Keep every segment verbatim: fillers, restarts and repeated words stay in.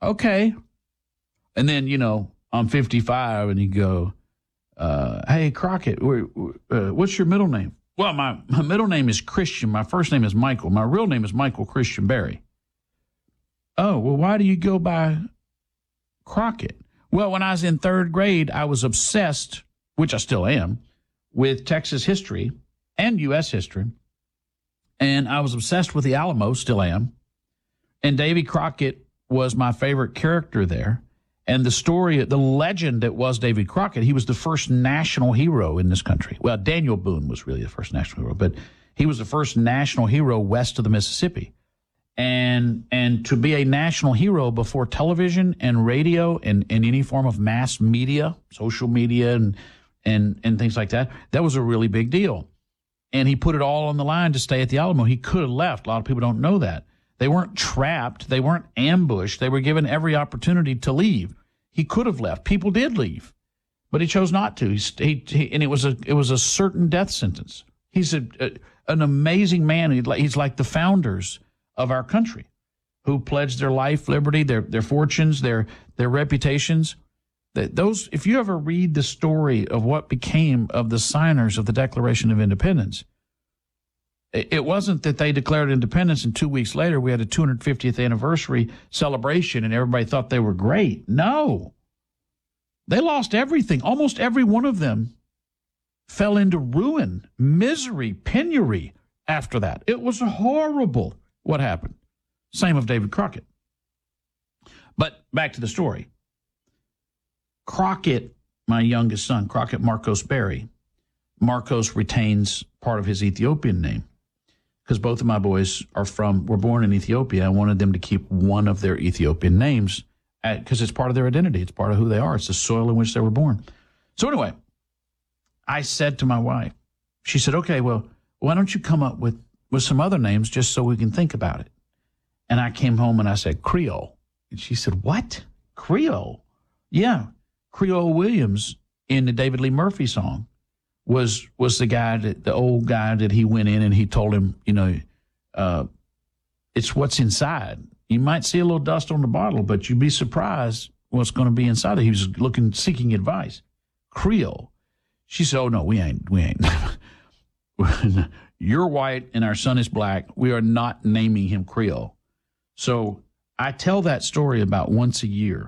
Okay. And then, you know, I'm fifty-five and you go, uh, hey, Crockett, uh, what's your middle name? Well, my, my middle name is Christian. My first name is Michael. My real name is Michael Christian Berry. Oh, well, why do you go by Crockett? Well, when I was in third grade, I was obsessed, which I still am, with Texas history and U S history. And I was obsessed with the Alamo, still am. And Davy Crockett was my favorite character there. And the story, the legend that was Davy Crockett, he was the first national hero in this country. Well, Daniel Boone was really the first national hero, but he was the first national hero west of the Mississippi. And and to be a national hero before television and radio and, and any form of mass media, social media and, and, and things like that, that was a really big deal. And he put it all on the line to stay at the Alamo. He could have left. A lot of people don't know that. They weren't trapped. They weren't ambushed. They were given every opportunity to leave. He could have left. People did leave, but he chose not to. He, he, and it was a it was a certain death sentence. He's a, a an amazing man. He's like the founders of our country, who pledged their life, liberty, their their fortunes, their their reputations. That those, if you ever read the story of what became of the signers of the Declaration of Independence, it wasn't that they declared independence and two weeks later we had a two hundred fiftieth anniversary celebration and everybody thought they were great. No. They lost everything. Almost every one of them fell into ruin, misery, penury after that. It was horrible what happened. Same of David Crockett. But back to the story. Crockett, my youngest son, Crockett Marcos Berry, Marcos retains part of his Ethiopian name, because both of my boys are from, were born in Ethiopia. I wanted them to keep one of their Ethiopian names because it's part of their identity. It's part of who they are. It's the soil in which they were born. So anyway, I said to my wife, she said, okay, well, why don't you come up with, with some other names just so we can think about it? And I came home and I said, Creole. And she said, what? Creole? Yeah, Creole Williams in the David Lee Murphy song. was was the guy, that the old guy that he went in and he told him, you know, uh, it's what's inside. You might see a little dust on the bottle, but you'd be surprised what's going to be inside it. He was looking, seeking advice. Creole. She said, oh, no, we ain't, we ain't. You're white and our son is black. We are not naming him Creole. So I tell that story about once a year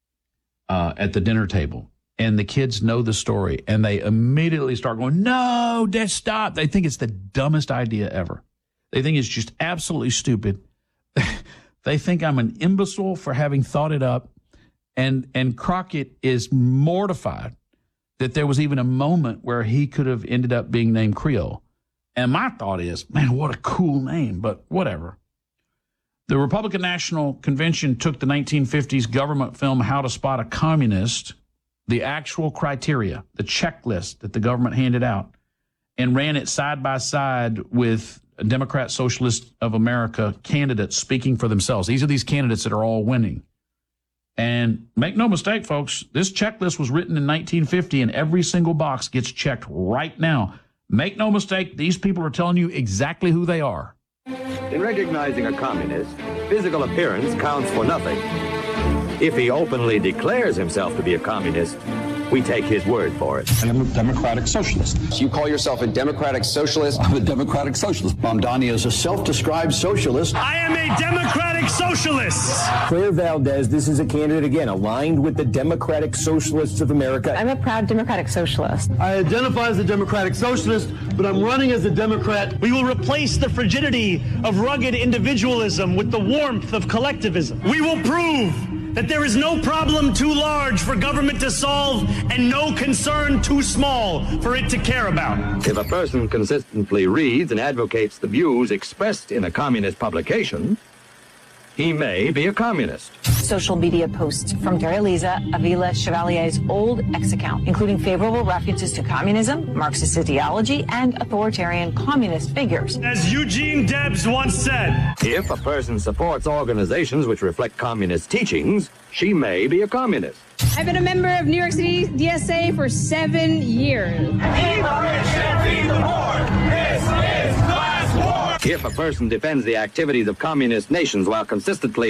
uh, at the dinner table. And the kids know the story, and they immediately start going, no, Dad, stop. They think it's the dumbest idea ever. They think it's just absolutely stupid. They think I'm an imbecile for having thought it up. And, and Crockett is mortified that there was even a moment where he could have ended up being named Creole. And my thought is, man, what a cool name, but whatever. The Republican National Convention took the nineteen fifties government film How to Spot a Communist, the actual criteria, the checklist that the government handed out, and ran it side by side with Democrat Socialist of America candidates speaking for themselves. These are these candidates that are all winning. And make no mistake, folks, this checklist was written in nineteen fifty, and every single box gets checked right now. Make no mistake, these people are telling you exactly who they are. In recognizing a communist, physical appearance counts for nothing. If he openly declares himself to be a communist, we take his word for it. I'm a democratic socialist. You call yourself a democratic socialist? I'm a democratic socialist. Mamdani is a self-described socialist. I am a democratic socialist. Claire Valdez, this is a candidate, again, aligned with the Democratic Socialists of America. I'm a proud democratic socialist. I identify as a democratic socialist, but I'm running as a Democrat. We will replace the frigidity of rugged individualism with the warmth of collectivism. We will prove that there is no problem too large for government to solve and no concern too small for it to care about. If a person consistently reads and advocates the views expressed in a communist publication, he may be a communist. Social media posts from Daraliza Avila Chevalier's old X account, including favorable references to communism, Marxist ideology, and authoritarian communist figures. As Eugene Debs once said, if a person supports organizations which reflect communist teachings, she may be a communist. I've been a member of New York City D S A for seven years. If a person defends the activities of communist nations while consistently